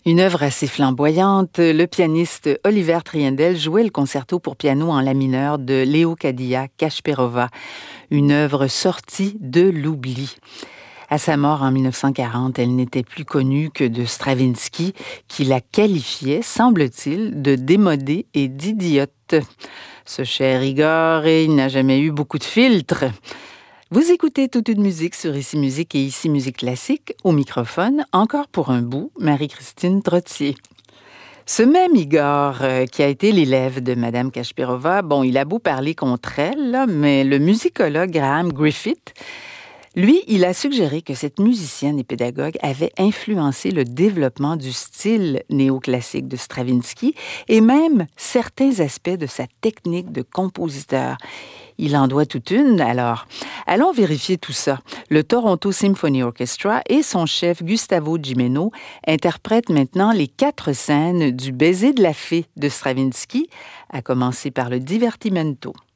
Une œuvre assez flamboyante, le pianiste Oliver Triendel jouait le concerto pour piano en la mineur de Leocadia Kashperova, une œuvre sortie de l'oubli. À sa mort en 1940, elle n'était plus connue que de Stravinsky, qui la qualifiait, semble-t-il, de démodée et d'idiote. Ce cher Igor, il n'a jamais eu beaucoup de filtres. Vous écoutez Toute une musique sur Ici Musique et Ici Musique Classique, au microphone, encore pour un bout, Marie-Christine Trottier. Ce même Igor, qui a été l'élève de Madame Kashperova, bon, il a beau parler contre elle, là, mais le musicologue Graham Griffith, lui, il a suggéré que cette musicienne et pédagogue avait influencé le développement du style néoclassique de Stravinsky et même certains aspects de sa technique de compositeur. Il en doit toute une, alors. Allons vérifier tout ça. Le Toronto Symphony Orchestra et son chef Gustavo Gimeno interprètent maintenant les 4 scènes du Baiser de la fée de Stravinsky, à commencer par le Divertimento.